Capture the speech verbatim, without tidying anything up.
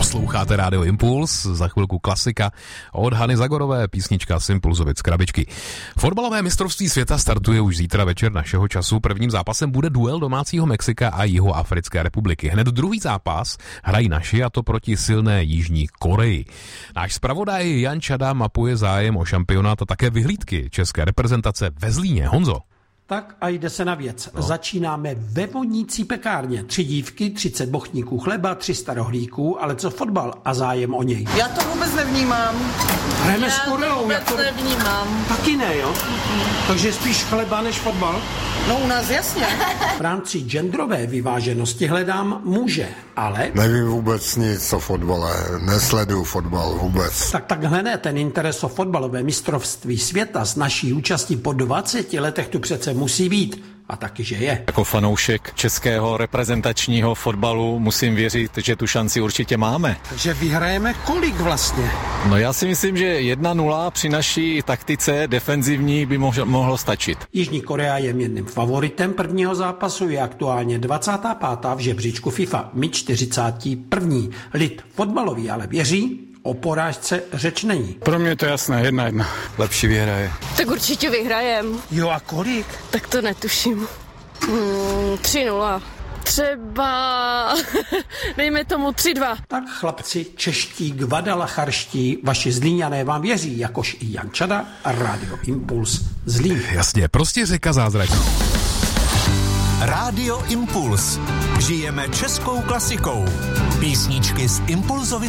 Posloucháte Rádio Impuls, za chvilku klasika od Hany Zagorové, písnička z Impulzovic krabičky. Fotbalové mistrovství světa startuje už zítra večer našeho času. Prvním zápasem bude duel domácího Mexika a Jihoafrické republiky. Hned druhý zápas hrají naši, a to proti silné Jižní Koreji. Náš zpravodaj Jan Čada mapuje zájem o šampionát a také vyhlídky české reprezentace ve Zlíně. Honzo. Tak a jde se na věc. No. Začínáme ve vodnící pekárně. Tři dívky, třicet bochníků chleba, tři sta rohlíků, ale co fotbal a zájem o něj? Já to vůbec nevnímám. Hrajeme s Koreou. vůbec to... nevnímám. Taky ne, jo? Mm-hmm. Takže spíš chleba než fotbal? No u nás jasně. V rámci genderové vyváženosti hledám muže, ale... Nevím vůbec nic o fotbale, nesleduju fotbal vůbec. Tak takhle ne, ten interes o fotbalové mistrovství světa s naší účastí po dvaceti letech tu přece musí být. A taky, že je. Jako fanoušek českého reprezentačního fotbalu musím věřit, že tu šanci určitě máme. Takže vyhrajeme kolik vlastně? No já si myslím, že jedna nula při naší taktice defenzivní by mohlo, mohlo stačit. Jižní Korea je mírným favoritem prvního zápasu, je aktuálně dvacátá pátá v žebříčku FIFA, my čtyřicátý první. Lid fotbalový ale věří, o porážce řeč není. Pro mě je to jasné, jedna jedna. Lepší vyhraje. Tak určitě vyhrajem. Jo a kolik? Tak to netuším. Hmm, tři nula. Třeba, dejme tomu tři dva. Tak chlapci čeští, gvadalacharští, vaši Zlíňané vám věří, jakož i Jan Čada a Rádio Impuls Zlín. Jasně, prostě řeka zázračů. Rádio Impuls. Žijeme českou klasikou. Písničky z Impulzovic